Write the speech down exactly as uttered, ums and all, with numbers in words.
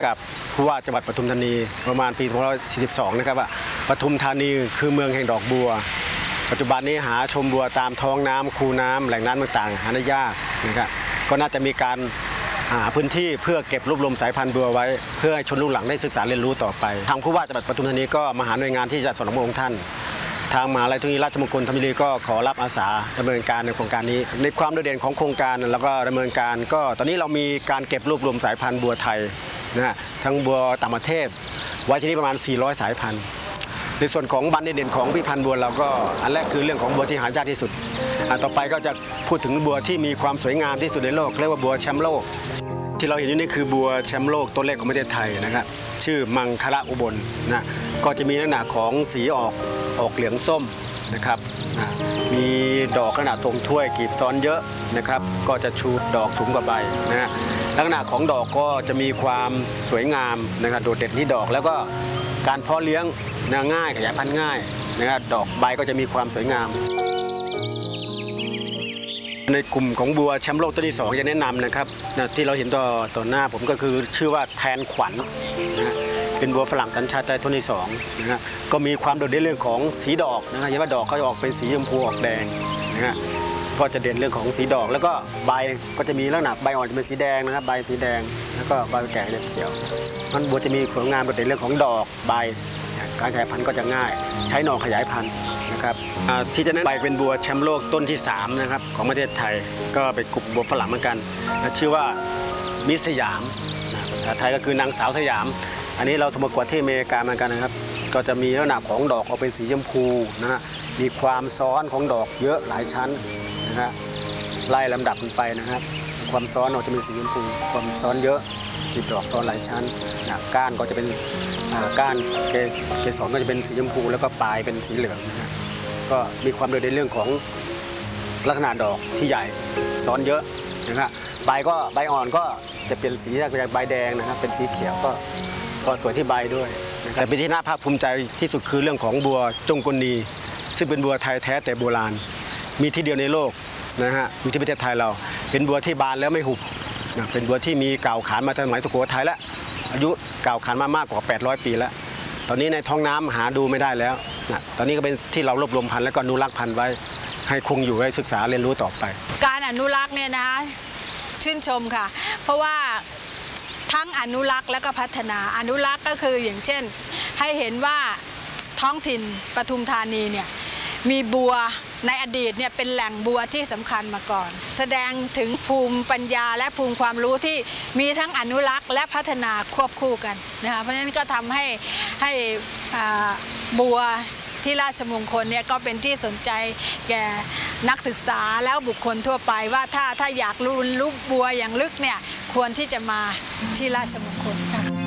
กับผู้ว่าจังหวัดปทุมธานีประมาณปีสองพันห้าร้อยสี่สิบสองนะครับว่าปทุมธานีคือเมืองแห่งดอกบัวปัจจุบันนี้หาชมบัวตามท้องน้ำคูน้ำแหล่งน้ำต่างๆหาได้ยากนะครับก็น่าจะมีการหาพื้นที่เพื่อเก็บรวบรวมสายพันธุ์บัวไว้เพื่อให้ชนรุ่นหลังได้ศึกษาเรียนรู้ต่อไปทางผู้ว่าจังหวัดปทุมธานีก็มาหาหน่วยงานที่จะสนับสนุนองค์ท่านทางมหาวิทยาลัยเทคโนโลยีราชมงคลธัญบุรีก็ขอรับอาสาดำเนินการในโครงการนี้ในความโดดเด่นของโครงการแล้วก็ดำเนินการก็ตอนนี้เรามีการเก็บรวบรวมสายพันธุ์บัวไทยนะฮะทั้งบัวต่างประเทศไว้ที่นี่ประมาณสี่ร้อยสายพันธุ์ในส่วนของบันเด่นของพิพันธ์บัวเราก็อันแรกคือเรื่องของบัวที่หายากที่สุดต่อไปก็จะพูดถึงบัวที่มีความสวยงามที่สุดในโลกเรียกว่าบัวแชมป์โลกที่เราเห็นอยู่นี่คือบัวแชมป์โลกตัวแรกของประเทศไทยนะครับชื่อมังคละอุบลนะก็จะมีลักษณะของสีออกออกเหลืองส้มนะครับมีดอกขนาดทรงถ้วยกีบซ้อนเยอะนะครับก็จะชูดอกสูงกว่าใบนะลักษณะของดอกก็จะมีความสวยงามนะครับโดดเด่นที่ดอกแล้วก็การเพาะเลี้ยงง่ายขยายพันธุ์ง่ายนะครับดอกใบก็จะมีความสวยงามในกลุ่มของบัวแชมป์โลกตัวที่สองจะแนะนำนะครับที่เราเห็นต่อต่อหน้าผมก็คือชื่อว่าแทนขวัญนะเป็นบัวฝรั่งสัญชาติไทยตัวที่สองนะฮะก็มีความโดดเด่นเรื่องของสีดอกนะฮะเห็นว่าดอกเขาจะออกเป็นสีชมพูออกแดงนะฮะก็จะเด่นเรื่องของสีดอกแล้วก็ใบก็จะมีลักษณะใบอ่อนจะเป็นสีแดงนะครับใบสีแดงแล้วก็ใบแก่จะเขียวมันบัวจะมีสวยงามโดดเด่นเรื่องของดอกใบการขยายพันธุ์ก็จะง่ายใช้หน่อขยายพันธุ์นะครับที่จะแนะนำไปเป็นบัวแชมป์โลกต้นที่สามนะครับของประเทศไทยก็เป็นกลุ่มบัวฝรั่งเหมือนกันชื่อว่ามิสยามภาษาไทยก็คือนางสาวสยามอันนี้เราสมประกวดที่อเมริกาเหมือนกันนะครับก็จะมีลักษณะของดอกออกเป็นสีชมพูนะฮะมีความซ้อนของดอกเยอะหลายชั้นนะฮะไล่ลำดับกันไปนะครับความซ้อนออกจะเป็นสีชมพูความซ้อนเยอะติดดอกซ้อนหลายชั้นนะก้านก็จะเป็นก้านเกสรก็จะเป็นสีชมพูแล้วก็ปลายเป็นสีเหลืองนะก็มีความโดดเด่นเรื่องของลักษณะดอกที่ใหญ่ซ้อนเยอะนะครับใบก็ใบอ่อนก็จะเป็นสีจากใบแดงนะครับเป็นสีเขียวก็ก็สวยที่ใบด้วยแต่เป็นที่น่าภาคภูมิใจที่สุดคือเรื่องของบัวจงกลนีซึ่งเป็นบัวไทยแท้แต่โบราณมีที่เดียวในโลกนะฮะอยู่ที่ประเทศไทยเราเป็นบัวที่บานแล้วไม่หุบเป็นบัวที่มีเก่าขานมาตั้งแต่สมัยสุโขทัยแล้วอายุเก่าขานมามากกว่าแปดร้อยปีแล้วตอนนี้ในท้องน้ำหาดูไม่ได้แล้วนะตอนนี้ก็เป็นที่เรารวบรวมพันธุ์แล้วก็อนุรักษ์พันธุ์ไว้ให้คงอยู่ให้ศึกษาเรียนรู้ต่อไปการอนุรักษ์เนี่ยนะชื่นชมค่ะเพราะว่าทั้งอนุรักษ์และก็พัฒนาอนุรักษ์ก็คืออย่างเช่นให้เห็นว่าท้องถิ่นปทุมธานีเนี่ยมีบัวในอดีตเนี่ยเป็นแหล่งบัวที่สำคัญมาก่อนแสดงถึงภูมิปัญญาและภูมิความรู้ที่มีทั้งอนุรักษ์และพัฒนาควบคู่กันนะคะเพราะฉะนั้นก็ทำให้ให้บัวที่ราชมงคลเนี่ยก็เป็นที่สนใจแก่นักศึกษาแล้วบุคคลทั่วไปว่าถ้าถ้าอยากรู้รู้บัวอย่างลึกเนี่ยควรที่จะมาที่ราชมงคลค่ะ